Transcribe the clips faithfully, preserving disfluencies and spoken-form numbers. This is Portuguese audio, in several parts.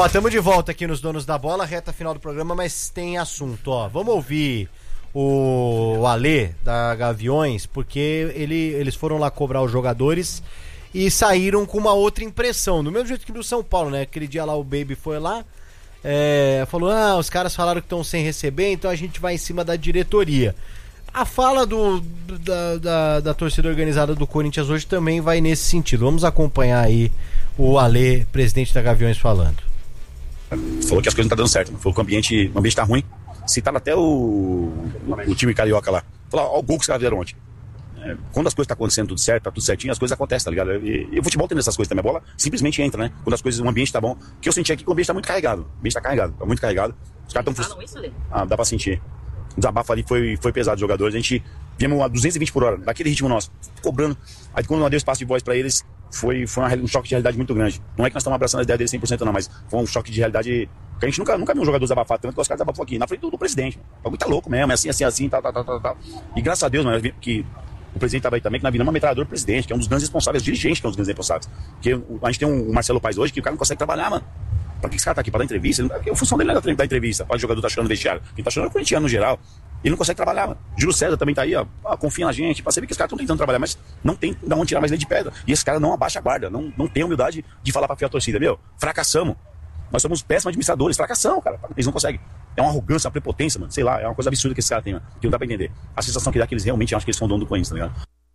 Ó, estamos de volta aqui nos Donos da Bola, reta final do programa, mas tem assunto, ó. Vamos ouvir o Alê da Gaviões, porque ele, eles foram lá cobrar os jogadores e saíram com uma outra impressão, do mesmo jeito que no São Paulo, né? Aquele dia lá o Baby foi lá, é, falou, ah, os caras falaram que estão sem receber, então a gente vai em cima da diretoria. A fala do, do, da, da, da torcida organizada do Corinthians hoje também vai nesse sentido. Vamos acompanhar aí o Alê, presidente da Gaviões, falando. Falou que as coisas não estão dando certo, falou que o ambiente, o ambiente tá ruim. Citaram até o, o time carioca lá. Falou, ó, o gol que os caras fizeram ontem. É, quando as coisas estão tá acontecendo tudo certo, tá tudo certinho, as coisas acontecem, tá ligado? E, e o futebol tem essas coisas também. A bola simplesmente entra, né? Quando as coisas, o ambiente tá bom. O que eu senti aqui que o ambiente tá muito carregado. O ambiente tá carregado, tá muito carregado. Os caras estão Falam isso, Lê? Ah, dá pra sentir. O desabafo ali foi, foi pesado dos jogadores. A gente viemos a duzentos e vinte por hora, daquele ritmo nosso, cobrando. Aí quando nós deu espaço de voz pra eles, foi, foi uma, um choque de realidade muito grande. Não é que nós estamos abraçando a ideia deles cem por cento não, mas foi um choque de realidade que a gente nunca, nunca viu um jogador desabafar tanto que os caras desabafou aqui, na frente do, do presidente. O bagulho tá louco mesmo, é assim, assim, assim, tal, tal, tal, tal, tal. E graças a Deus, mano, que o presidente tava aí também, que nós viramos uma metralhadora do presidente, que é um dos grandes responsáveis, dirigentes que é um dos grandes responsáveis. Porque a gente tem um, o Marcelo Paes hoje, que o cara não consegue trabalhar, mano. Pra que esse cara tá aqui? Pra dar entrevista? A função dele não é dar entrevista, para o jogador tá chorando no vestiário. Quem tá chorando é o corintiano no geral. Ele não consegue trabalhar, mano. Júlio César também tá aí, ó. Ah, confia na gente. Pra saber que os caras estão tentando trabalhar, mas não tem de onde tirar mais leite de pedra. E esse cara não abaixa a guarda, não, não tem humildade de falar pra fiel torcida. Meu, fracassamos. Nós somos péssimos administradores, fracassamos, cara. Eles não conseguem. É uma arrogância, uma prepotência, mano. Sei lá, é uma coisa absurda que esse cara tem, mano. Que não dá pra entender. A sensação que dá é que eles realmente acham que eles são dono do Corinthians, tá ligado?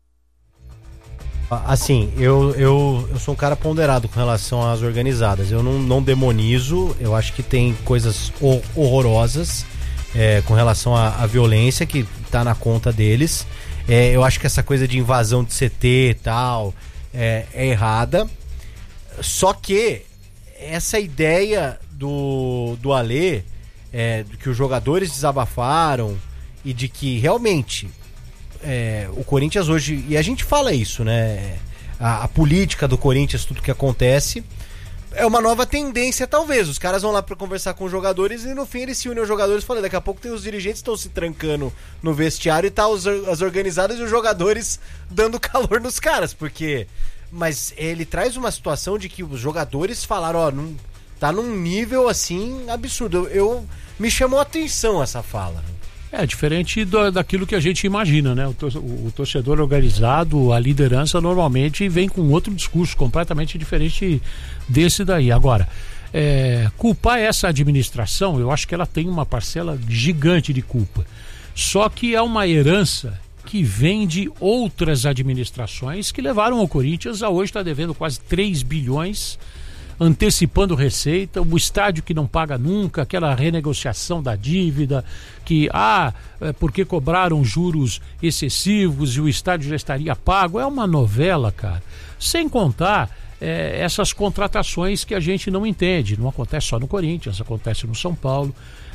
Assim, eu, eu, eu sou um cara ponderado com relação às organizadas. Eu não, não demonizo, eu acho que tem coisas horrorosas é, com relação à, à violência que tá na conta deles. É, eu acho que essa coisa de invasão de C T e tal é, é errada. Só que essa ideia do, do Alê, é, que os jogadores desabafaram e de que realmente... É, o Corinthians hoje, e a gente fala isso, né? A, a política do Corinthians, tudo que acontece, é uma nova tendência, talvez. Os caras vão lá pra conversar com os jogadores e no fim eles se unem aos jogadores e falam, daqui a pouco tem os dirigentes que estão se trancando no vestiário e tá os, as organizadas e os jogadores dando calor nos caras, porque... Mas ele traz uma situação de que os jogadores falaram, ó, não, tá num nível assim absurdo. Eu, eu me chamou a atenção essa fala. É diferente do, daquilo que a gente imagina, né? O, tor- o torcedor organizado, a liderança normalmente vem com outro discurso completamente diferente desse daí. Agora, é, culpar essa administração, eu acho que ela tem uma parcela gigante de culpa. Só que é uma herança que vem de outras administrações que levaram o Corinthians a hoje estar devendo quase três bilhões, antecipando receita, o estádio que não paga nunca, aquela renegociação da dívida, que, ah, é porque cobraram juros excessivos e o estádio já estaria pago. É uma novela, cara. Sem contar é, essas contratações que a gente não entende. Não acontece só no Corinthians, acontece no São Paulo.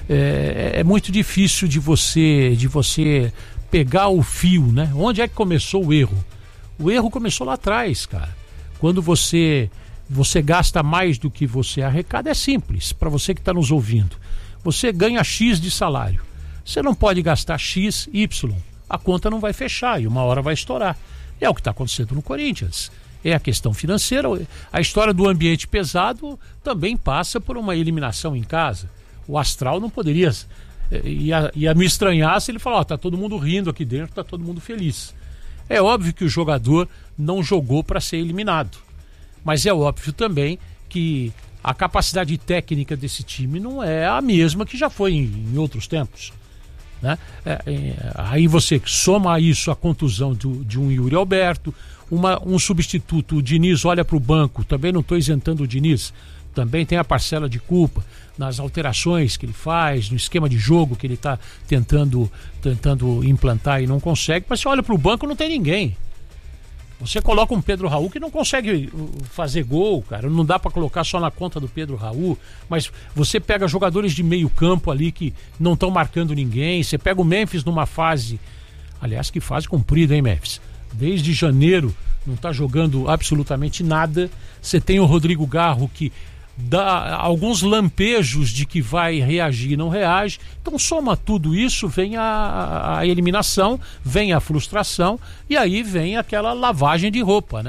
É, é muito difícil de você, de você pegar o fio, né? Onde é que começou o erro? O erro começou lá atrás, cara. Quando você... você gasta mais do que você arrecada, é simples, para você que está nos ouvindo. Você ganha X de salário. Você não pode gastar X, Y. A conta não vai fechar e uma hora vai estourar. É o que está acontecendo no Corinthians. É a questão financeira. A história do ambiente pesado também passa por uma eliminação em casa. O Astral não poderia... Ia, ia me estranhar se ele falar, ó, tá todo mundo rindo aqui dentro, tá todo mundo feliz. É óbvio que o jogador não jogou para ser eliminado. Mas é óbvio também que a capacidade técnica desse time não é a mesma que já foi em, em outros tempos, né? É, é, aí você soma a isso a contusão do, de um Yuri Alberto, uma, um substituto, o Diniz olha para o banco, também não estou isentando o Diniz, também tem a parcela de culpa nas alterações que ele faz, no esquema de jogo que ele está tentando, tentando implantar e não consegue, mas você olha para o banco, não tem ninguém. Você coloca um Pedro Raul que não consegue fazer gol, cara. Não dá para colocar só na conta do Pedro Raul. Mas você pega jogadores de meio campo ali que não estão marcando ninguém. Você pega o Memphis numa fase... Aliás, que fase comprida, hein, Memphis? Desde janeiro não está jogando absolutamente nada. Você tem o Rodrigo Garro que dá alguns lampejos de que vai reagir e não reage. Então soma tudo isso, vem a, a eliminação, vem a frustração e aí vem aquela lavagem de roupa, né?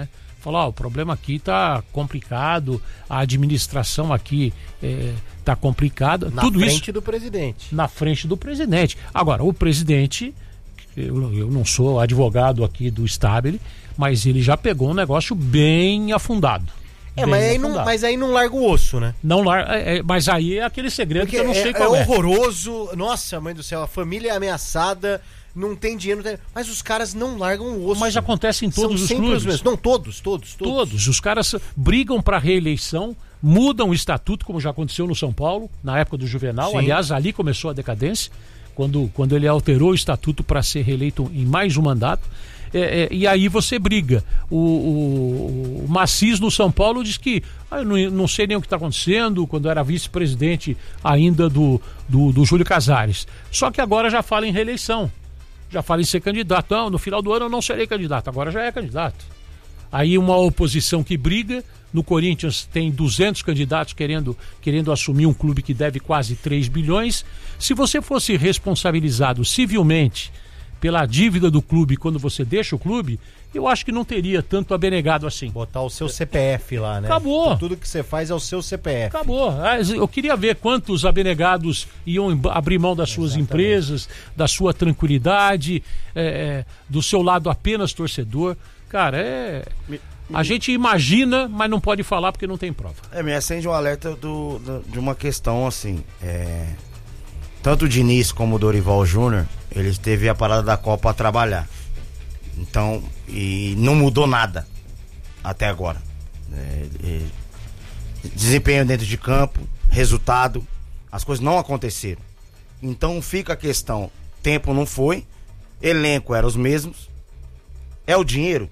Falar, ó, o problema aqui tá complicado, a administração aqui é, tá complicada. Na tudo frente isso do presidente. Na frente do presidente. Agora, o presidente, eu, eu não sou advogado aqui do Stabile, mas ele já pegou um negócio bem afundado. É, mas aí, não, mas aí não larga o osso, né? Não larga, é, é, mas aí é aquele segredo Porque que eu não é, sei qual é. É horroroso. Nossa, mãe do céu, a família é ameaçada, não tem dinheiro, não tem... mas os caras não largam o osso. Mas acontece em todos São os sempre clubes. Os mesmos. Não, todos, todos, todos. Todos. Os caras brigam para reeleição, mudam o estatuto, como já aconteceu no São Paulo, na época do Juvenal. Sim. Aliás, ali começou a decadência, quando, quando ele alterou o estatuto para ser reeleito em mais um mandato. É, é, e aí você briga. O, o, o Macis no São Paulo diz que ah, eu não, não sei nem o que está acontecendo, quando era vice-presidente ainda do, do, do Júlio Casares. Só que agora já fala em reeleição, já fala em ser candidato. Não, no final do ano eu não serei candidato, agora já é candidato. Aí uma oposição que briga. No Corinthians tem duzentos candidatos querendo, querendo assumir um clube que deve quase três bilhões. Se você fosse responsabilizado civilmente pela dívida do clube quando você deixa o clube, eu acho que não teria tanto abnegado assim. Botar o seu C P F lá, né? Acabou. Tudo que você faz é o seu C P F. Acabou. Eu queria ver quantos abnegados iam abrir mão das suas Exatamente. empresas, da sua tranquilidade, é, do seu lado apenas torcedor. Cara, é... A gente imagina, mas não pode falar porque não tem prova. É, me acende um alerta do, do, de uma questão assim, é... tanto o Diniz como o Dorival Júnior, eles teve a parada da Copa a trabalhar. Então, e não mudou nada até agora. É, é, desempenho dentro de campo, resultado, as coisas não aconteceram. Então fica a questão, tempo não foi, elenco era os mesmos, é o dinheiro?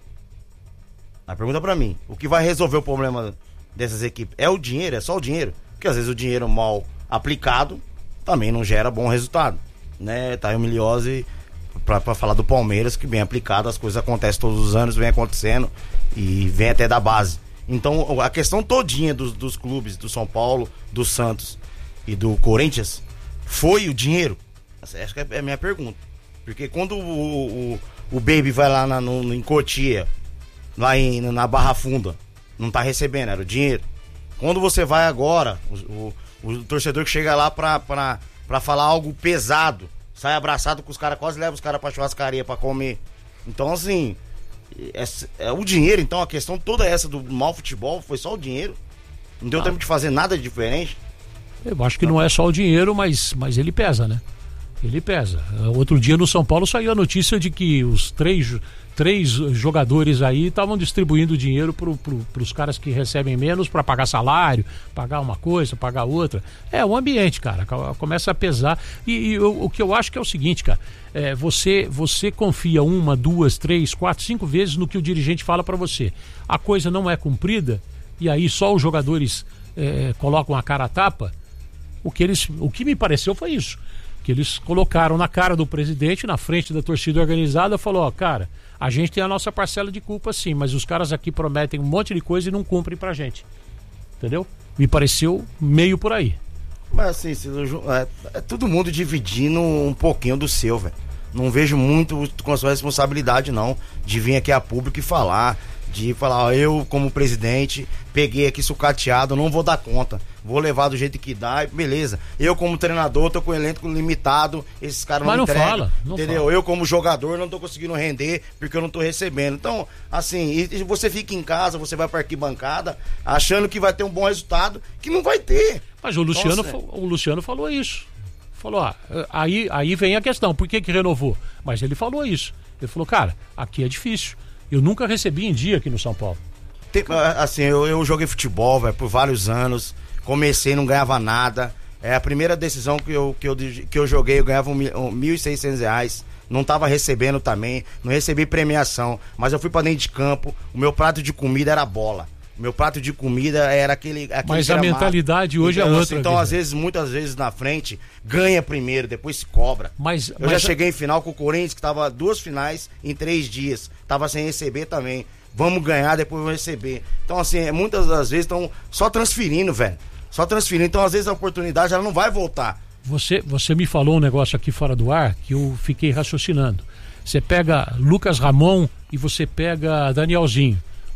A pergunta pra mim, o que vai resolver o problema dessas equipes? É o dinheiro? É só o dinheiro? Porque às vezes o dinheiro mal aplicado também não gera bom resultado, né? Tá aí o Miliose pra, pra falar do Palmeiras, que bem aplicado, as coisas acontecem todos os anos, vem acontecendo e vem até da base. Então a questão todinha dos, dos clubes, do São Paulo, do Santos e do Corinthians, foi o dinheiro? Acho que é a minha pergunta. Porque quando o, o, o Baby vai lá na, no, em Cotia, lá em, na Barra Funda, não tá recebendo, era o dinheiro. Quando você vai agora, o, o, o torcedor que chega lá pra, pra, pra falar algo pesado, sai abraçado com os caras, quase leva os caras pra churrascaria pra comer. Então assim, é, é o dinheiro. Então a questão toda essa do mau futebol foi só o dinheiro. Não deu ah. tempo de fazer nada de diferente. Eu acho que não é só o dinheiro, mas, mas ele pesa, né? Ele pesa. Outro dia no São Paulo saiu a notícia de que os três, três jogadores aí estavam distribuindo dinheiro para pro, os caras que recebem menos para pagar salário, pagar uma coisa, pagar outra. É o ambiente, cara, começa a pesar. E, e o, o que eu acho que é o seguinte, cara, é, você, você confia uma, duas, três, quatro, cinco vezes no que o dirigente fala para você. A coisa não é cumprida e aí só os jogadores é, colocam a cara a tapa. O que, eles, o que me pareceu foi isso. Que eles colocaram na cara do presidente, na frente da torcida organizada, falou, ó, cara, a gente tem a nossa parcela de culpa sim, mas os caras aqui prometem um monte de coisa e não cumprem pra gente. Entendeu? Me pareceu meio por aí. Mas assim, é, é todo mundo dividindo um pouquinho do seu, velho. Não vejo muito com a sua responsabilidade, não, de vir aqui a público e falar, de falar, ó, eu como presidente, peguei aqui sucateado, não vou dar conta. Vou levar do jeito que dá, beleza. Eu como treinador tô com o elenco limitado, esses caras não, não entregam, fala, não entendeu? Fala. Eu como jogador não tô conseguindo render porque eu não tô recebendo. Então, assim, e, e você fica em casa, você vai pra arquibancada achando que vai ter um bom resultado, que não vai ter. Mas o Luciano, Nossa, o Luciano falou isso. Falou, ah, aí, aí vem a questão, por que que renovou? Mas ele falou isso. Ele falou, cara, aqui é difícil. Eu nunca recebi em dia aqui no São Paulo. Tem, assim, eu, eu joguei futebol, velho, por vários anos. Comecei, não ganhava nada. É a primeira decisão que eu, que eu, que eu joguei, eu ganhava um, mil e seiscentos reais. Não tava recebendo também, não recebi premiação. Mas eu fui pra dentro de campo, o meu prato de comida era bola. O meu prato de comida era aquele... aquele mas a mentalidade mar... hoje então, é outra. Então, às vezes, muitas vezes na frente, ganha primeiro, depois se cobra. Mas, eu mas já cheguei em final com o Corinthians, que tava duas finais em três dias. Tava sem receber também. Vamos ganhar, depois vamos receber. Então, assim, muitas das vezes estão só transferindo, velho. Só transferindo. Então, às vezes, a oportunidade ela não vai voltar. Você, você me falou um negócio aqui fora do ar que eu fiquei raciocinando. Você pega Lucas Ramon e você pega Danielzinho.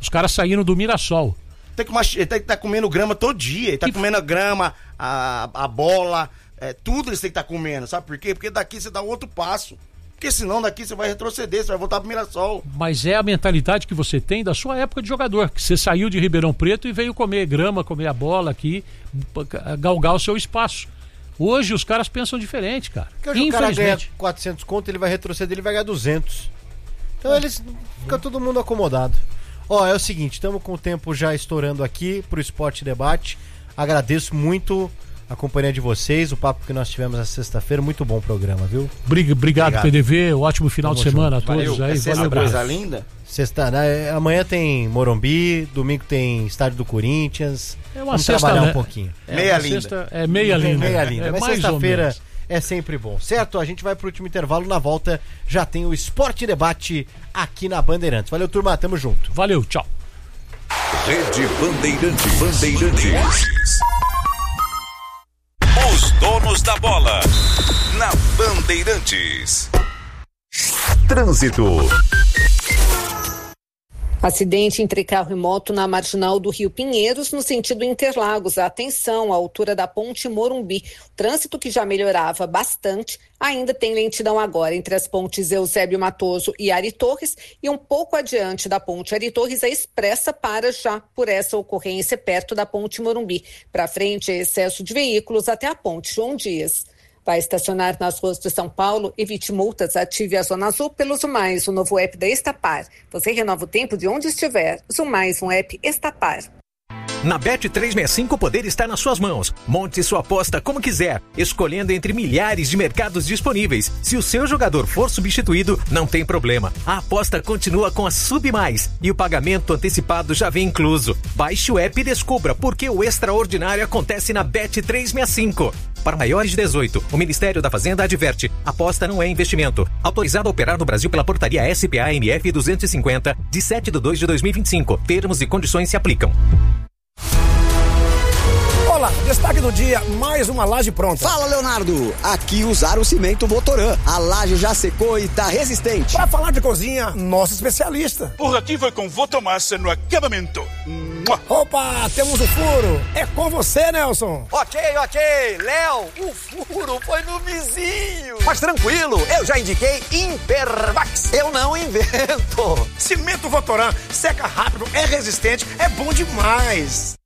Os caras saíram do Mirassol. Tem que, ele tem que estar comendo grama todo dia. Ele tá que... comendo a grama, a, a bola, é, tudo eles têm que estar comendo. Sabe por quê? Porque daqui você dá outro passo. Porque senão daqui você vai retroceder, você vai voltar pro Mirassol. Mas é a mentalidade que você tem da sua época de jogador. Que você saiu de Ribeirão Preto e veio comer grama, comer a bola aqui, galgar o seu espaço. Hoje os caras pensam diferente, cara. Porque hoje o cara ganha quatrocentos conto, ele vai retroceder, ele vai ganhar duzentos. Então eles fica todo mundo acomodado. Ó, é o seguinte, estamos com o tempo já estourando aqui pro Esporte Debate. Agradeço muito a companhia de vocês, o papo que nós tivemos na sexta-feira, muito bom programa, viu? Obrigado, obrigado. P D V, ótimo final Vamos de semana junto. a todos. Valeu. Aí, é valeu, coisa linda. Sexta, né? Amanhã tem Morumbi, domingo tem Estádio do Corinthians. É uma Vamos sexta, trabalhar né? um pouquinho. É meia linda. Sexta, é meia linda. Meia linda. É Mas mais sexta-feira é sempre bom, certo? A gente vai pro último intervalo, na volta já tem o Esporte Debate aqui na Bandeirantes. Valeu, turma, tamo junto. Valeu, tchau. Rede Bandeirante, Bandeirantes. Os donos da bola na Bandeirantes. Trânsito. Acidente entre carro e moto na marginal do Rio Pinheiros, no sentido Interlagos. Atenção, à altura da ponte Morumbi. O trânsito, que já melhorava bastante, ainda tem lentidão agora entre as pontes Eusébio Matoso e Ari Torres, e um pouco adiante da ponte Ari Torres, a expressa para já por essa ocorrência perto da ponte Morumbi. Para frente, excesso de veículos até a ponte João Dias. Vai estacionar nas ruas de São Paulo, evite multas, ative a Zona Azul pelo Zumais, o novo app da Estapar. Você renova o tempo de onde estiver. Zumais, um app Estapar. Na Bet trezentos e sessenta e cinco, o poder está nas suas mãos. Monte sua aposta como quiser, escolhendo entre milhares de mercados disponíveis. Se o seu jogador for substituído, não tem problema. A aposta continua com a Submais e o pagamento antecipado já vem incluso. Baixe o app e descubra porque o extraordinário acontece na Bet trezentos e sessenta e cinco. Para maiores de dezoito, o Ministério da Fazenda adverte: aposta não é investimento. Autorizado a operar no Brasil pela portaria S P A M F duzentos e cinquenta, de sete de dois de dois mil e vinte e cinco. Termos e condições se aplicam. Olá, destaque do dia, mais uma laje pronta. Fala, Leonardo, aqui usaram o cimento Votoran. A laje já secou e tá resistente. Para falar de cozinha, nosso especialista. Por aqui foi com Votomassa no acabamento. Opa, temos o furo. É com você, Nelson. Ok, ok. Léo, o furo foi no vizinho. Mas tranquilo, eu já indiquei Impervax. Eu não invento. Cimento Votoran seca rápido, é resistente, é bom demais.